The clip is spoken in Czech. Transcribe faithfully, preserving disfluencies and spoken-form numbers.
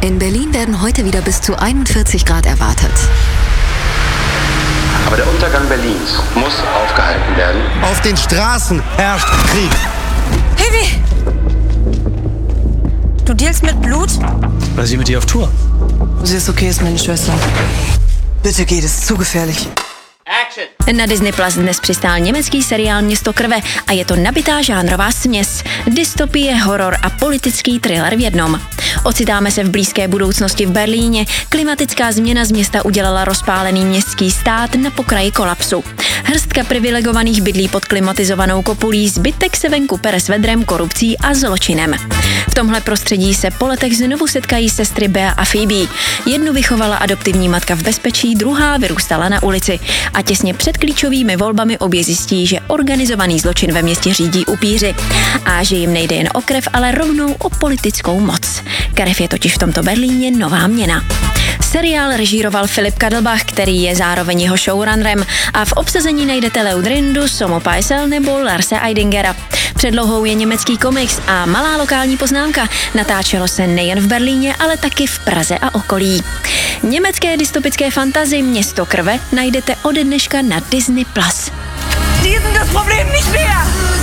In Berlin werden heute wieder bis zu einundvierzig Grad erwartet. Aber der Untergang Berlins muss aufgehalten werden. Auf den Straßen herrscht Krieg. Hiwi! Du dealst mit Blut? Weil sie mit dir auf Tour. Sie ist okay, ist meine Schwester. Bitte geh, das ist zu gefährlich. Na Disney Plus dnes přistál německý seriál Město krve a je to nabitá žánrová směs. Dystopie, horor a politický thriller v jednom. Ocitáme se v blízké budoucnosti v Berlíně. Klimatická změna z města udělala rozpálený městský stát na pokraji kolapsu. Hrstka privilegovaných bydlí pod klimatizovanou kopulí, zbytek se venku pere s vedrem, korupcí a zločinem. V tomhle prostředí se po letech znovu setkají sestry Bea a Phoebe. Jednu vychovala adoptivní matka v bezpečí, druhá vyrůstala na ulici. A těsně před klíčovými volbami obě zjistí, že organizovaný zločin ve městě řídí upíři. A že jim nejde jen o krev, ale rovnou o politickou moc. Krev je totiž v tomto Berlíně nová měna. Seriál režíroval Filip Kadelbach, který je zároveň jeho showrunnerem, a v obsazení najdete Leu Drindu, Somo Paisel nebo Larse Eidingera. Předlohou je německý komiks a malá lokální poznámka. Natáčelo se nejen v Berlíně, ale taky v Praze a okolí. Německé dystopické fantasy Město krve najdete ode dneška na Disney Plus. Die sind das Problem nicht mehr!